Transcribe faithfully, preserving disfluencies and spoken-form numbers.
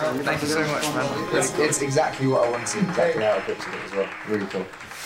Thank you so much, man. It's, it's exactly what I wanted, exactly how I pictured it as well. Really cool.